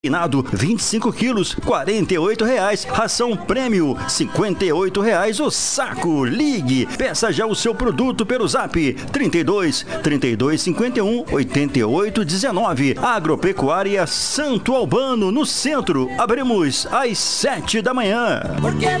Combinado 25 quilos, R$48. Ração Prêmio, R$58 o saco. Ligue, peça já o seu produto pelo Zap 32 51 88 19. Agropecuária Santo Albano, no centro. Abrimos às 7 da manhã.